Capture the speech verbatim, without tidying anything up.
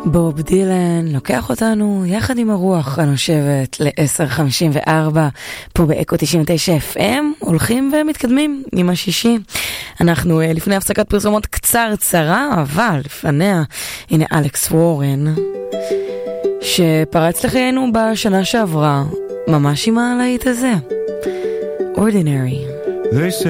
בוב דילן לוקח אותנו יחד עם הרוח הנושבת ל-עשר חמישים וארבע פה באקו תשעים ותשע אף אם, הולכים ומתקדמים עם השישי. אנחנו לפני הפסקת פרסומות קצרצרה, אבל לפניה הנה אלכס וורן שפרץ לחיינו בשנה שעברה ממש עם הלהיט הזה, Ordinary.